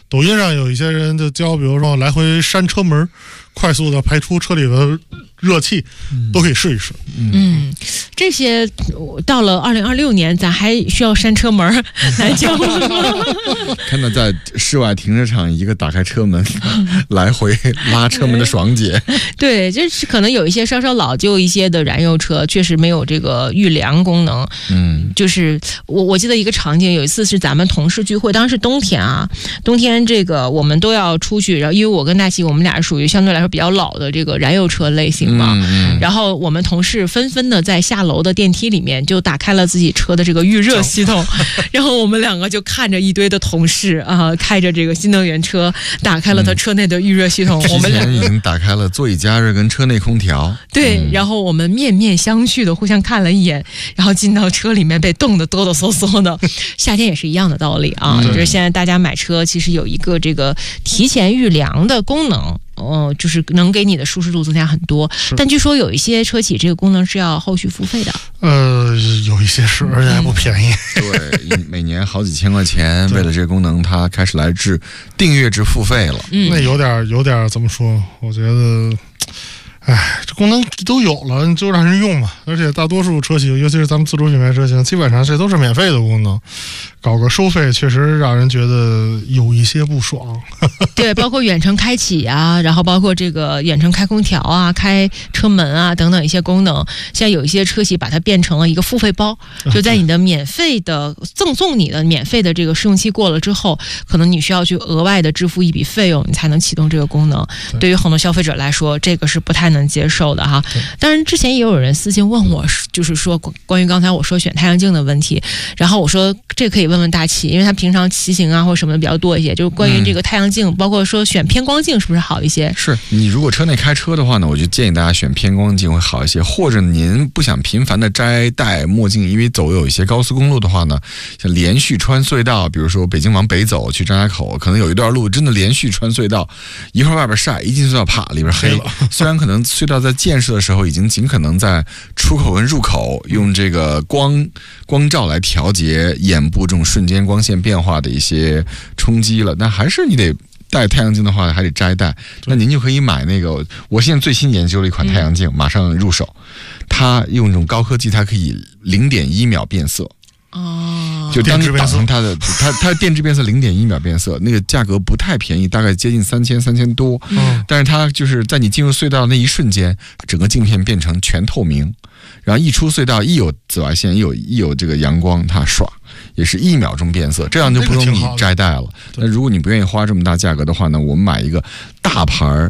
抖音上有一些人就教，比如说来回扇车门，快速的排出车里的热气，都可以试一试。 这些到了2026年，咱还需要扇车门来教吗？ 看到在室外停车场一个打开车门，来回拉车门的爽姐。 对，就是可能有一些稍稍老旧一些的燃油车，确实没有这个预凉功能。就是我记得一个场景，有一次是咱们同事聚会，当时是冬天啊，冬天这个我们都要出去，然后因为我跟大齐我们俩是属于相对来说比较老的这个燃油车类型嘛，然后我们同事纷纷的在下楼的电梯里面就打开了自己车的这个预热系统，然后我们两个就看着一堆的同事啊，开着这个新能源车打开了他车内的预热系统，我们俩已经打开了座椅加热跟车内空调。 对，然后我们面面相觑的互相看了一眼，然后进到车里面被冻得哆哆嗦嗦的。夏天也是一样的道理啊，就是现在大家买车其实有一个这个提前预凉的功能。就是能给你的舒适度增加很多，但据说有一些车企这个功能是要后续付费的。 有一些是，而且还不便宜。 对，每年好几千块钱，为了这个功能，它开始来订阅制付费了。 那有点怎么说？我觉得。这功能都有了，就让人用嘛。而且大多数车型，尤其是咱们自主品牌车型，基本上这都是免费的功能。搞个收费，确实让人觉得有一些不爽。 对，包括远程开启啊，然后包括这个远程开空调啊、开车门啊等等一些功能，现在有一些车企把它变成了一个付费包，就在你的免费的赠送你的免费的这个试用期过了之后，可能你需要去额外的支付一笔费用，你才能启动这个功能。对于很多消费者来说，这个是不太能接受的哈。当然之前也有人私信问我，就是说关于刚才我说选太阳镜的问题，然后我说这可以问问大齐，因为他平常骑行啊或什么的比较多一些，就是关于这个太阳镜，包括说选偏光镜是不是好一些？是你如果车内开车的话呢，我就建议大家选偏光镜会好一些，或者您不想频繁的戴墨镜，因为有一些高速公路的话呢，像连续穿隧道，比如说北京往北走去张家口，可能有一段路真的连续穿隧道，一会儿外边晒，一进隧道啪里边黑了。虽然可能隧道在建设的时候已经尽可能在出口跟入口用这个光照来调节眼部这种瞬间光线变化的一些冲击了，但还是你得戴太阳镜的话还得摘戴。那您就可以买那个，我现在最新研究了一款太阳镜，马上入手。它用这种高科技，它可以0.1秒变色。就当你打上它的电致变色0.1秒变色，那个价格不太便宜，大概接近3000多。但是它就是在你进入隧道那一瞬间，整个镜片变成全透明，然后一出隧道，一有紫外线，一有这个阳光，它唰也是1秒钟变色，这样就不用你摘戴了。那如果你不愿意花这么大价格的话呢，我们买一个大牌